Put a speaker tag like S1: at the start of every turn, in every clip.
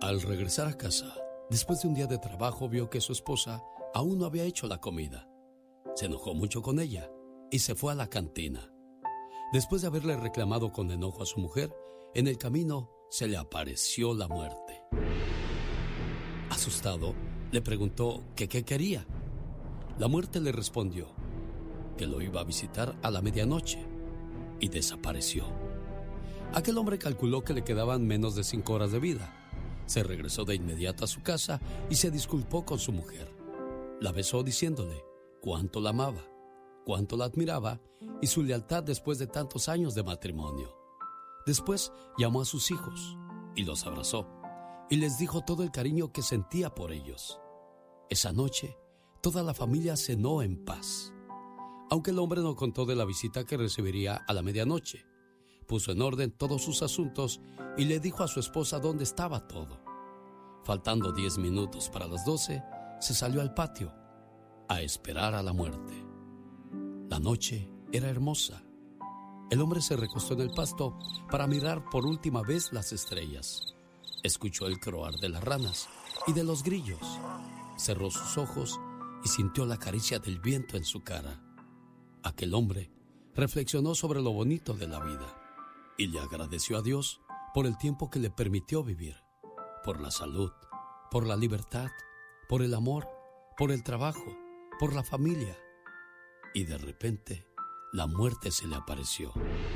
S1: Al regresar a casa, después de un día de trabajo, vio que su esposa aún no había hecho la comida. Se enojó mucho con ella y se fue a la cantina. Después de haberle reclamado con enojo a su mujer, en el camino se le apareció la muerte. Asustado, le preguntó que qué quería. La muerte le respondió que lo iba a visitar a la medianoche y desapareció. Aquel hombre calculó que le quedaban menos de 5 horas de vida. Se regresó de inmediato a su casa y se disculpó con su mujer. La besó diciéndole cuánto la amaba, cuánto la admiraba y su lealtad después de tantos años de matrimonio. Después llamó a sus hijos y los abrazó y les dijo todo el cariño que sentía por ellos. Esa noche, toda la familia cenó en paz. Aunque el hombre no contó de la visita que recibiría a la medianoche, puso en orden todos sus asuntos y le dijo a su esposa dónde estaba todo. Faltando 10 minutos para las 12, se salió al patio a esperar a la muerte. La noche era hermosa. El hombre se recostó en el pasto para mirar por última vez las estrellas. Escuchó el croar de las ranas y de los grillos. Cerró sus ojos y sintió la caricia del viento en su cara. Aquel hombre reflexionó sobre lo bonito de la vida y le agradeció a Dios por el tiempo que le permitió vivir, por la salud, por la libertad, por el amor, por el trabajo, por la familia. Y de repente, la muerte se le apareció.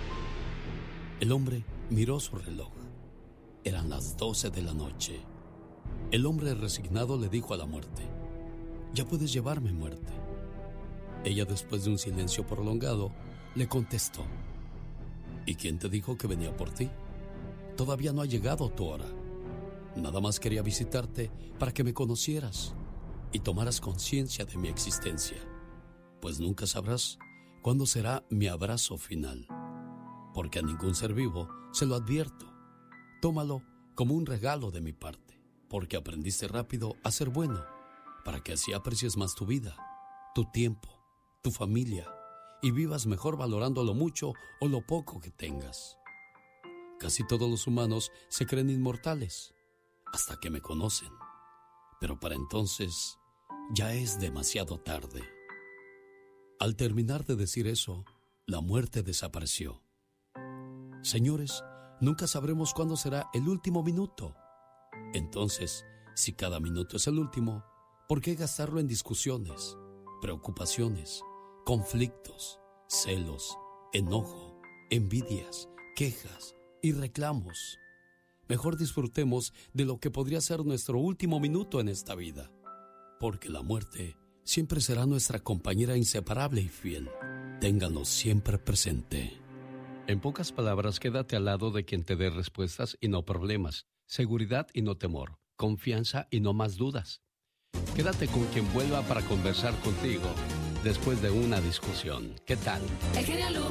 S1: El hombre miró su reloj. Eran las 12 de la noche. El hombre resignado le dijo a la muerte: «Ya puedes llevarme, muerte». Ella, después de un silencio prolongado, le contestó: «¿Y quién te dijo que venía por ti? Todavía no ha llegado tu hora. Nada más quería visitarte para que me conocieras y tomaras conciencia de mi existencia, pues nunca sabrás cuándo será mi abrazo final, porque a ningún ser vivo se lo advierto. Tómalo como un regalo de mi parte, porque aprendiste rápido a ser bueno, para que así aprecies más tu vida, tu tiempo, tu familia, y vivas mejor valorando lo mucho o lo poco que tengas. Casi todos los humanos se creen inmortales, hasta que me conocen, pero para entonces ya es demasiado tarde». Al terminar de decir eso, la muerte desapareció. Señores, nunca sabremos cuándo será el último minuto. Entonces, si cada minuto es el último, ¿por qué gastarlo en discusiones, preocupaciones, conflictos, celos, enojo, envidias, quejas y reclamos? Mejor disfrutemos de lo que podría ser nuestro último minuto en esta vida, porque la muerte siempre será nuestra compañera inseparable y fiel. Ténganlo siempre presente. En pocas palabras, quédate al lado de quien te dé respuestas y no problemas, seguridad y no temor, confianza y no más dudas. Quédate con quien vuelva para conversar contigo después de una discusión. ¿Qué tal?
S2: El genio